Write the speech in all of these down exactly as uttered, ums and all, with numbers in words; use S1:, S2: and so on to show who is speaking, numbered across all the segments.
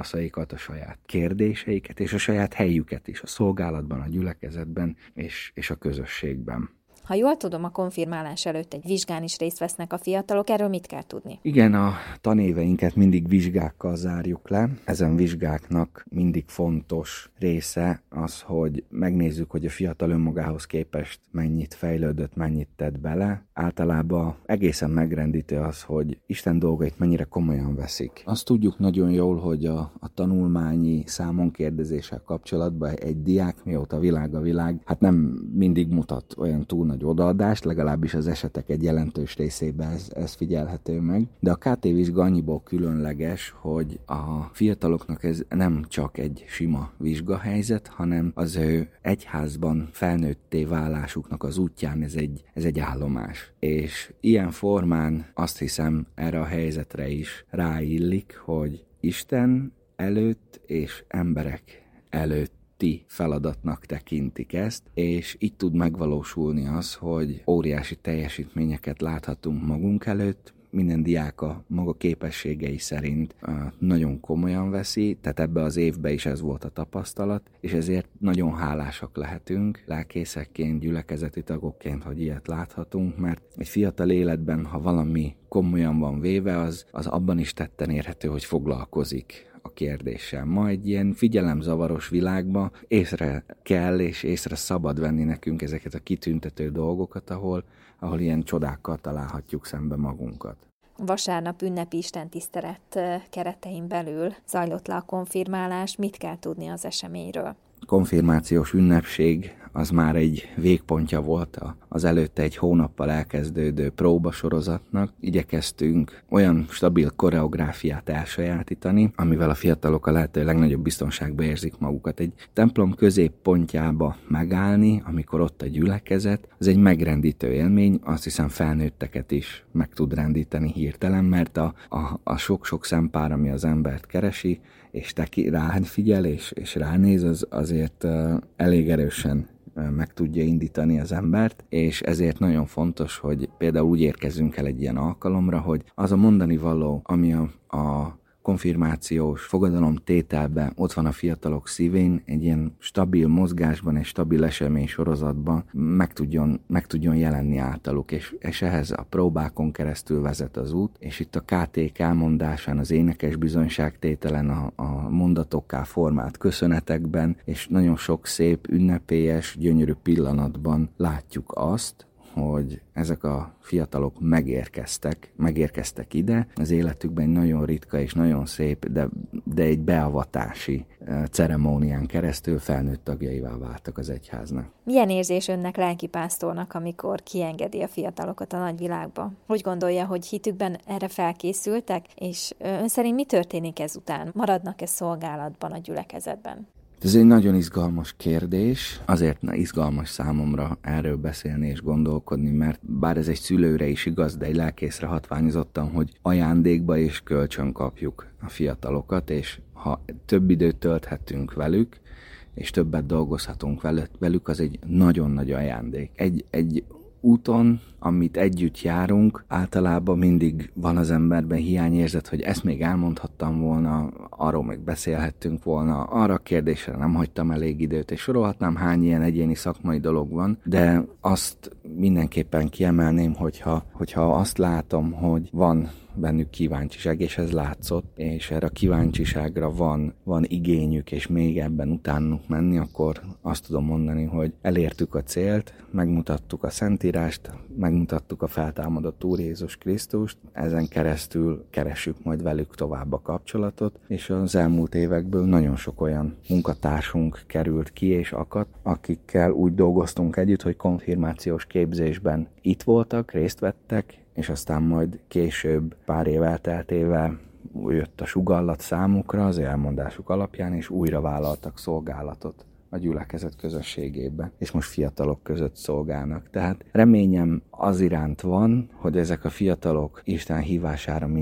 S1: válaszaikat, a saját kérdéseiket, és a saját helyüket is a szolgálatban, a gyülekezetben és, és a közösségben.
S2: Ha jól tudom, a konfirmálás előtt egy vizsgán is részt vesznek a fiatalok, erről mit kell tudni?
S1: Igen, a tanéveinket mindig vizsgákkal zárjuk le. Ezen vizsgáknak mindig fontos része az, hogy megnézzük, hogy a fiatal önmagához képest mennyit fejlődött, mennyit tett bele. Általában egészen megrendítő az, hogy Isten dolgait mennyire komolyan veszik. Azt tudjuk nagyon jól, hogy a, a tanulmányi számonkérdezéssel kapcsolatban egy diák, mióta világ a világ, hát nem mindig mutat olyan túl nagy odaadást, legalábbis az esetek egy jelentős részében ez, ez figyelhető meg. De a ká té vizsga annyiból különleges, hogy a fiataloknak ez nem csak egy sima vizsgahelyzet, hanem az ő egyházban felnőtté válásuknak az útján ez egy, ez egy állomás. És ilyen formán azt hiszem erre a helyzetre is ráillik, hogy Isten előtt és emberek előtt feladatnak tekintik ezt, és itt tud megvalósulni az, hogy óriási teljesítményeket láthatunk magunk előtt, minden diák a maga képességei szerint nagyon komolyan veszi, tehát ebbe az évbe is ez volt a tapasztalat, és ezért nagyon hálásak lehetünk lelkészekként, gyülekezeti tagokként, hogy ilyet láthatunk, mert egy fiatal életben, ha valami komolyan van véve, az, az abban is tetten érhető, hogy foglalkozik a kérdéssel. Ma egy ilyen figyelemzavaros világban észre kell és észre szabad venni nekünk ezeket a kitüntető dolgokat, ahol, ahol ilyen csodákkal találhatjuk szembe magunkat.
S2: Vasárnap ünnepi istentisztelet keretein belül zajlott le a konfirmálás. Mit kell tudni az eseményről?
S1: Konfirmációs ünnepség az már egy végpontja volt az előtte egy hónappal elkezdődő próbasorozatnak. Igyekeztünk olyan stabil koreográfiát elsajátítani, amivel a fiatalok a lehető legnagyobb biztonságba érzik magukat. Egy templom középpontjába megállni, amikor ott a gyülekezet, az egy megrendítő élmény, azt hiszem felnőtteket is meg tud rendíteni hirtelen, mert a, a, a sok-sok szempár, ami az embert keresi, és teki, rád figyel, és, és ránéz, az azért uh, elég erősen uh, meg tudja indítani az embert, és ezért nagyon fontos, hogy például úgy érkezünk el egy ilyen alkalomra, hogy az a mondani való, ami a, a konfirmációs fogadalomtételben ott van a fiatalok szívén, egy ilyen stabil mozgásban, egy stabil esemény sorozatban meg tudjon, meg tudjon jelenni általuk, és, és ehhez a próbákon keresztül vezet az út, és itt a ká té ká elmondásán, az énekes bizonyságtételen, a, a mondatokká formált köszönetekben, és nagyon sok szép, ünnepélyes, gyönyörű pillanatban látjuk azt, hogy ezek a fiatalok megérkeztek, megérkeztek ide, az életükben egy nagyon ritka és nagyon szép, de, de egy beavatási ceremónián keresztül felnőtt tagjaivá váltak az egyháznak.
S2: Milyen érzés önnek, lelkipásztornak, amikor kiengedi a fiatalokat a nagyvilágba? Hogy gondolja, hogy hitükben erre felkészültek, és ön szerint mi történik ezután? Maradnak-e szolgálatban a gyülekezetben?
S1: Ez egy nagyon izgalmas kérdés, azért izgalmas számomra erről beszélni és gondolkodni, mert bár ez egy szülőre is igaz, de egy lelkészre hatványozottan, hogy ajándékba és kölcsön kapjuk a fiatalokat, és ha több időt tölthetünk velük, és többet dolgozhatunk velük, az egy nagyon nagy ajándék. Egy, egy úton, amit együtt járunk, általában mindig van az emberben hiányérzet, hogy ezt még elmondhattam volna, arról még beszélhettünk volna, arra a kérdésre nem hagytam elég időt, és sorolhatnám, hány ilyen egyéni szakmai dolog van, de azt mindenképpen kiemelném, hogyha, hogyha azt látom, hogy van bennük kíváncsiság, és ez látszott, és erre a kíváncsiságra van, van igényük, és még ebben utánunk menni, akkor azt tudom mondani, hogy elértük a célt, megmutattuk a Szentírást, megmutattuk a feltámadott Úr Jézus Krisztust, ezen keresztül keressük majd velük tovább a kapcsolatot, és az elmúlt évekből nagyon sok olyan munkatársunk került ki és akadt, akikkel úgy dolgoztunk együtt, hogy konfirmációs képzésben itt voltak, részt vettek, és aztán majd később, pár év elteltével jött a sugallat számukra az elmondásuk alapján, és újra vállaltak szolgálatot a gyülekezet közösségében, és most fiatalok között szolgálnak. Tehát reményem az iránt van, hogy ezek a fiatalok Isten hívására mindig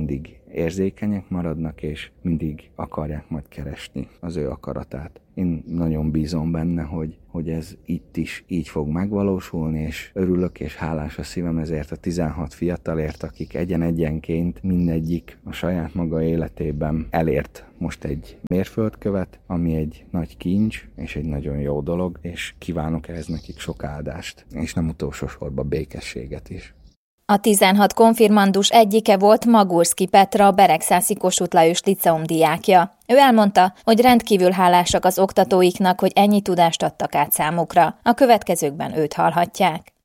S1: érzékenyek maradnak, és mindig akarják majd keresni az ő akaratát. Én nagyon bízom benne, hogy, hogy ez itt is így fog megvalósulni, és örülök és hálás a szívem ezért a tizenhat fiatalért, akik egyen-egyenként mindegyik a saját maga életében elért most egy mérföldkövet, ami egy nagy kincs, és egy nagyon jó dolog, és kívánok ehhez nekik sok áldást, és nem utolsó sorban békességet is.
S2: A tizenhat konfirmandus egyike volt Magurszky Petra, a Beregszászi Kossuth Lajos Liceum diákja. Ő elmondta, hogy rendkívül hálásak az oktatóiknak, hogy ennyi tudást adtak át számukra. A következőkben őt hallhatják.